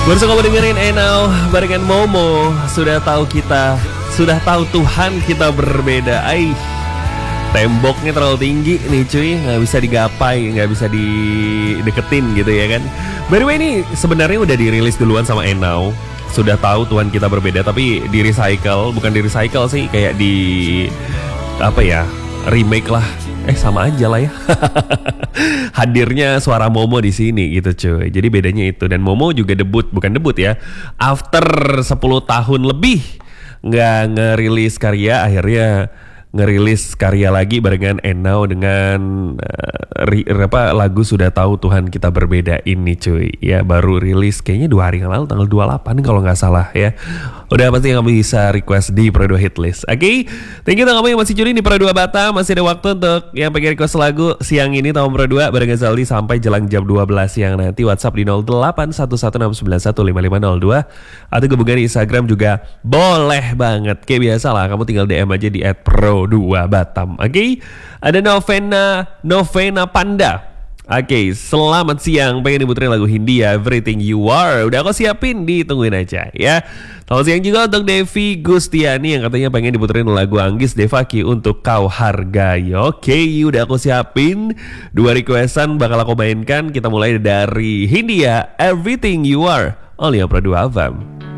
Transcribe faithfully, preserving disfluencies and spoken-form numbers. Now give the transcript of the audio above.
Bersama dengerin Enau barengan Momo. Sudah tahu kita, sudah tahu Tuhan kita berbeda. Aih, temboknya terlalu tinggi nih cuy, nggak bisa digapai, nggak bisa dideketin gitu ya kan. By the way ini sebenarnya udah dirilis duluan sama Enau. Sudah tahu Tuhan kita berbeda, tapi di recycle, bukan di recycle sih, kayak di apa ya, remake lah. Eh sama aja lah ya. Hadirnya suara Momo di sini gitu cuy. Jadi bedanya itu. Dan Momo juga debut, bukan debut ya, after sepuluh tahun lebih nggak ngerilis karya, akhirnya ngerilis karya lagi barengan Enau dengan uh, ri, apa, lagu Sudah Tahu Tuhan Kita Berbeda ini cuy. Ya baru rilis kayaknya dua hari yang lalu, tanggal dua puluh delapan kalau nggak salah ya. Udah pasti kamu bisa request di Pro dua Hitlist. Oke, okay? Thank you untuk kamu yang masih tune in di Pro dua Batam. Masih ada waktu untuk yang pengen request lagu siang ini tahun Pro dua barengan Zaldi sampai jelang jam dua belas siang nanti. WhatsApp di nol delapan satu satu enam sembilan satu lima lima nol dua atau hubungan di Instagram juga boleh banget. Kayak biasa lah, kamu tinggal D M aja di et pro dua Batam. Oke, okay? Ada Novena Novena Panda. Oke, okay, selamat siang. Pengen diputerin lagu Hindia Everything You Are. Udah aku siapin, ditungguin aja ya. Selamat siang juga untuk Devi Gustiani yang katanya pengen diputerin lagu Anggis Devaki untuk Kau Hargai. Oke, okay, udah aku siapin. Dua requestan bakal aku mainkan. Kita mulai dari Hindia Everything You Are, only on Pro dua F M.